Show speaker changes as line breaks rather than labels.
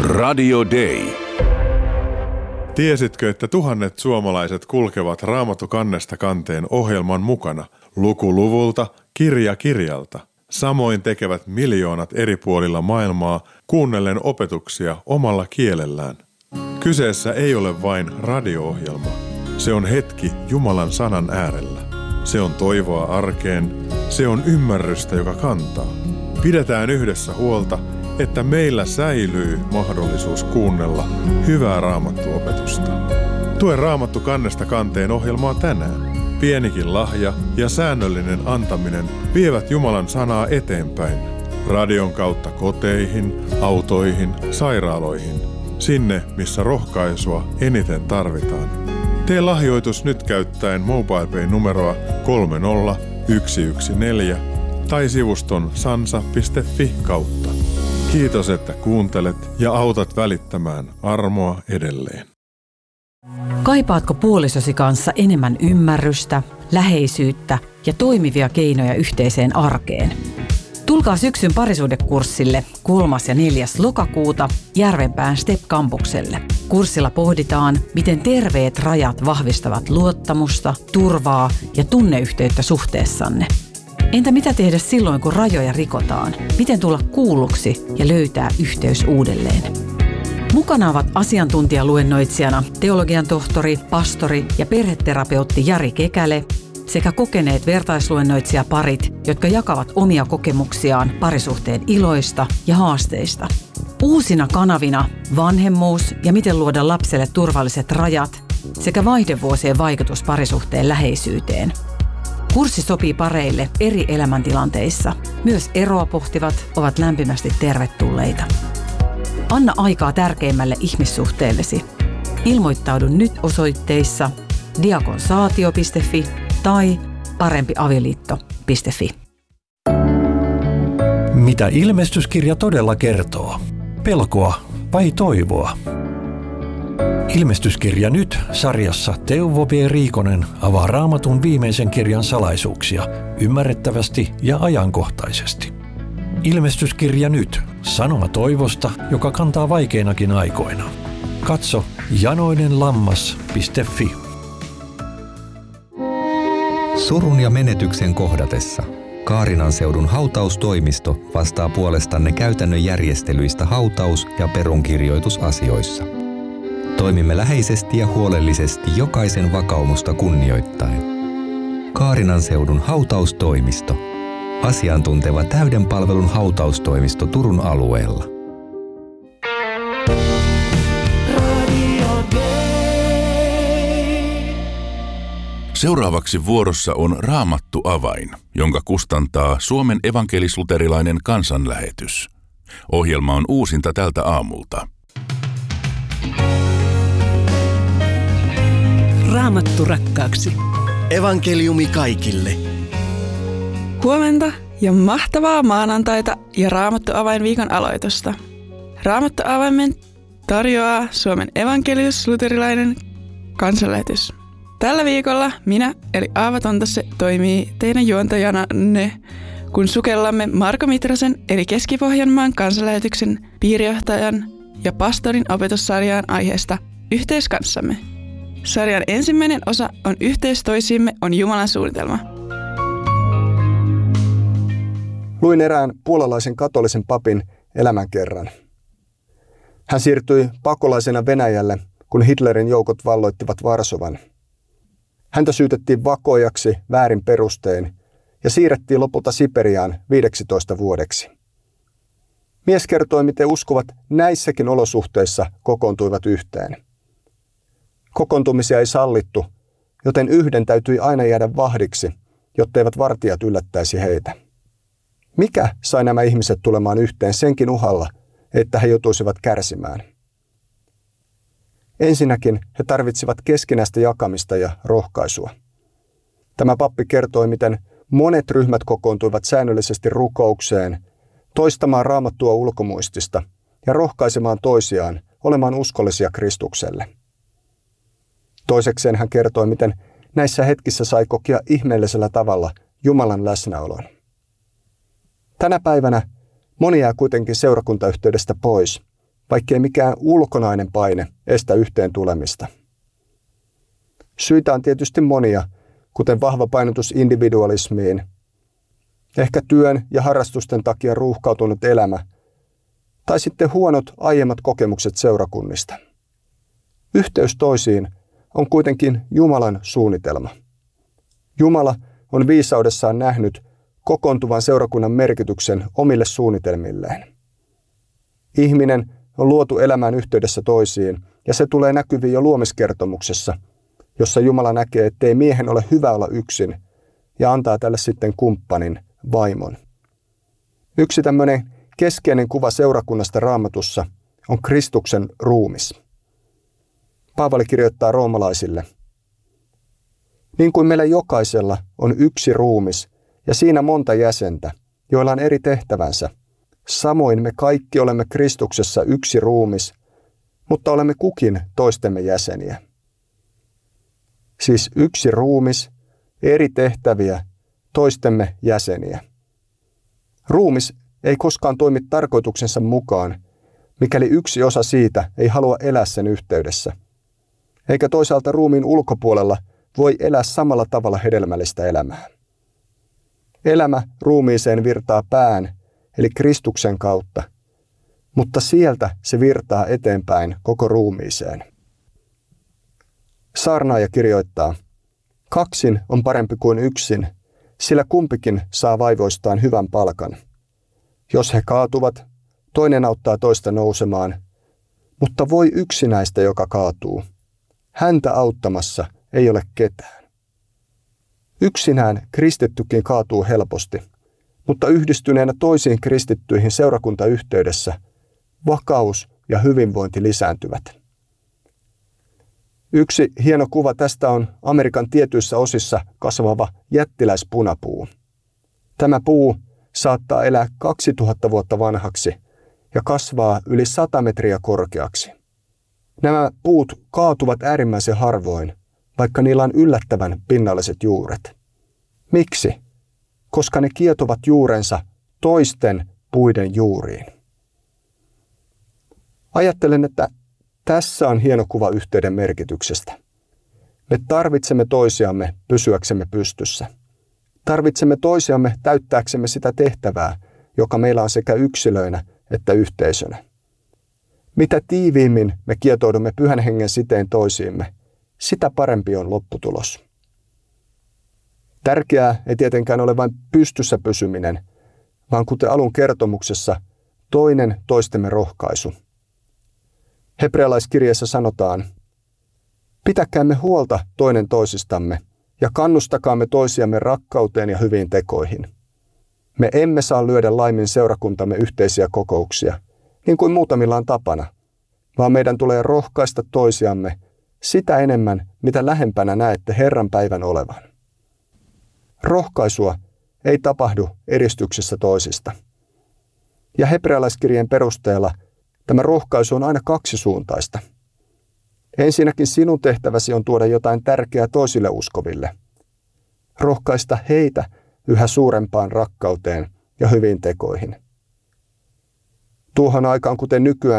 Radio Day.
Tiesitkö, että tuhannet suomalaiset kulkevat Raamattu kannesta kanteen ohjelman mukana, luku luvulta, kirja kirjalta? Samoin tekevät miljoonat eri puolilla maailmaa kuunnellen opetuksia omalla kielellään. Kyseessä ei ole vain radio-ohjelma. Se on hetki Jumalan sanan äärellä. Se on toivoa arkeen. Se on ymmärrystä, joka kantaa. Pidetään yhdessä huolta, että meillä säilyy mahdollisuus kuunnella hyvää raamattuopetusta. Tue Raamattu kannesta kanteen ohjelmaa tänään. Pienikin lahja ja säännöllinen antaminen vievät Jumalan sanaa eteenpäin. Radion kautta koteihin, autoihin, sairaaloihin. Sinne, missä rohkaisua eniten tarvitaan. Tee lahjoitus nyt käyttäen MobilePay-numeroa 30114 tai sivuston sansa.fi kautta. Kiitos, että kuuntelet ja autat välittämään armoa edelleen.
Kaipaatko puolisosi kanssa enemmän ymmärrystä, läheisyyttä ja toimivia keinoja yhteiseen arkeen? Tulkaa syksyn parisuhdekurssille 3. ja 4. lokakuuta Järvenpään STEP-kampukselle. Kurssilla pohditaan, miten terveet rajat vahvistavat luottamusta, turvaa ja tunneyhteyttä suhteessanne. Entä mitä tehdä silloin, kun rajoja rikotaan? Miten tulla kuulluksi ja löytää yhteys uudelleen? Mukana ovat asiantuntijaluennoitsijana teologian tohtori, pastori ja perheterapeutti Jari Kekäle sekä kokeneet vertaisluennoitsijaparit, jotka jakavat omia kokemuksiaan parisuhteen iloista ja haasteista. Uusina kanavina vanhemmuus ja miten luoda lapselle turvalliset rajat sekä vaihdevuosien vaikutus parisuhteen läheisyyteen. Kurssi sopii pareille eri elämäntilanteissa. Myös eroa pohtivat ovat lämpimästi tervetulleita. Anna aikaa tärkeimmälle ihmissuhteellesi. Ilmoittaudu nyt osoitteissa diakonsaatio.fi tai parempiavioliitto.fi.
Mitä ilmestyskirja todella kertoo? Pelkoa vai toivoa? Ilmestyskirja nyt -sarjassa Teuvo B. Riikonen avaa Raamatun viimeisen kirjan salaisuuksia ymmärrettävästi ja ajankohtaisesti. Ilmestyskirja nyt -sanoma toivosta, joka kantaa vaikeinakin aikoina. Katso janoinenlammas.fi.
Surun ja menetyksen kohdatessa Kaarinan seudun hautaustoimisto vastaa puolestanne käytännön järjestelyistä hautaus- ja perunkirjoitusasioissa. Toimimme läheisesti ja huolellisesti jokaisen vakaumusta kunnioittaen. Kaarinan seudun hautaustoimisto. Asiantunteva täyden palvelun hautaustoimisto Turun alueella.
Seuraavaksi vuorossa on Raamattu avain, jonka kustantaa Suomen evankelis-luterilainen kansanlähetys. Ohjelma on uusinta tältä aamulta.
Raamattu rakkaaksi.
Evankeliumi kaikille.
Huomenta ja mahtavaa maanantaita ja Raamattu avainviikon aloitusta. Raamattu avaimen tarjoaa Suomen evankelis-luterilainen kansanlähetys. Tällä viikolla minä eli Aava Tontasse toimii teidän juontajananne, kun sukellamme Marko Mitrasen eli Keski-Pohjanmaan kansanlähetyksen piirijohtajan ja pastorin opetussarjaan aiheesta Yhteys kanssamme. Sarjan ensimmäinen osa on Yhteys toisiimme on Jumalan suunnitelma.
Luin erään puolalaisen katolisen papin elämänkerran. Hän siirtyi pakolaisena Venäjälle, kun Hitlerin joukot valloittivat Varsovan. Häntä syytettiin vakojaksi väärin perustein ja siirrettiin lopulta Siperiaan 15 vuodeksi. Mies kertoi, miten uskovat näissäkin olosuhteissa kokoontuivat yhteen. Kokoontumisia ei sallittu, joten yhden täytyi aina jäädä vahdiksi, jotteivät vartijat yllättäisi heitä. Mikä sai nämä ihmiset tulemaan yhteen senkin uhalla, että he joutuisivat kärsimään? Ensinnäkin he tarvitsivat keskinäistä jakamista ja rohkaisua. Tämä pappi kertoi, miten monet ryhmät kokoontuivat säännöllisesti rukoukseen, toistamaan Raamattua ulkomuistista ja rohkaisemaan toisiaan olemaan uskollisia Kristukselle. Toisekseen hän kertoi, miten näissä hetkissä sai kokea ihmeellisellä tavalla Jumalan läsnäolon. Tänä päivänä moni jää kuitenkin seurakuntayhteydestä pois vaikkei mikään ulkonainen paine estä yhteen tulemista. Syitä on tietysti monia, kuten vahva painotus individualismiin, ehkä työn ja harrastusten takia ruuhkautunut elämä, tai sitten huonot aiemmat kokemukset seurakunnista. Yhteys toisiin on kuitenkin Jumalan suunnitelma. Jumala on viisaudessaan nähnyt kokoontuvan seurakunnan merkityksen omille suunnitelmilleen. Ihminen on luotu elämään yhteydessä toisiin, ja se tulee näkyviin jo luomiskertomuksessa, jossa Jumala näkee, ettei miehen ole hyvä olla yksin, ja antaa tälle sitten kumppanin, vaimon. Yksi tämmöinen keskeinen kuva seurakunnasta Raamatussa on Kristuksen ruumis. Paavali kirjoittaa roomalaisille: niin kuin meillä jokaisella on yksi ruumis ja siinä monta jäsentä, joilla on eri tehtävänsä, samoin me kaikki olemme Kristuksessa yksi ruumis, mutta olemme kukin toistemme jäseniä. Siis yksi ruumis, eri tehtäviä, toistemme jäseniä. Ruumis ei koskaan toimi tarkoituksensa mukaan, mikäli yksi osa siitä ei halua elää sen yhteydessä. Eikä toisaalta ruumiin ulkopuolella voi elää samalla tavalla hedelmällistä elämää. Elämä ruumiiseen virtaa pään, eli Kristuksen kautta, mutta sieltä se virtaa eteenpäin koko ruumiiseen. Saarnaaja kirjoittaa: kaksin on parempi kuin yksin, sillä kumpikin saa vaivoistaan hyvän palkan. Jos he kaatuvat, toinen auttaa toista nousemaan, mutta voi yksinäistä, joka kaatuu. Häntä auttamassa ei ole ketään. Yksinään kristittykin kaatuu helposti, mutta yhdistyneenä toisiin kristittyihin seurakuntayhteydessä vakaus ja hyvinvointi lisääntyvät. Yksi hieno kuva tästä on Amerikan tietyissä osissa kasvava jättiläispunapuu. Tämä puu saattaa elää 2000 vuotta vanhaksi ja kasvaa yli 100 metriä korkeaksi. Nämä puut kaatuvat äärimmäisen harvoin, vaikka niillä on yllättävän pinnalliset juuret. Miksi? Koska ne kietovat juurensa toisten puiden juuriin. Ajattelen, että tässä on hieno kuva yhteyden merkityksestä. Me tarvitsemme toisiamme pysyäksemme pystyssä. Tarvitsemme toisiamme täyttääksemme sitä tehtävää, joka meillä on sekä yksilöinä että yhteisönä. Mitä tiiviimmin me kietoudumme Pyhän Hengen siteen toisiimme, sitä parempi on lopputulos. Tärkeää ei tietenkään ole vain pystyssä pysyminen, vaan kuten alun kertomuksessa, toinen toistemme rohkaisu. Hebrealaiskirjeessä sanotaan: pitäkäämme huolta toinen toisistamme ja kannustakaamme toisiamme rakkauteen ja hyviin tekoihin. Me emme saa lyödä laimin seurakuntamme yhteisiä kokouksia, niin kuin muutamilla on tapana, vaan meidän tulee rohkaista toisiamme sitä enemmän, mitä lähempänä näette Herran päivän olevan. Rohkaisua ei tapahdu eristyksissä toisista. Ja hebrealaiskirjeen perusteella tämä rohkaisu on aina kaksisuuntaista. Ensinnäkin sinun tehtäväsi on tuoda jotain tärkeää toisille uskoville. Rohkaista heitä yhä suurempaan rakkauteen ja hyviin tekoihin. Tuohon aikaan, kuten nykyään,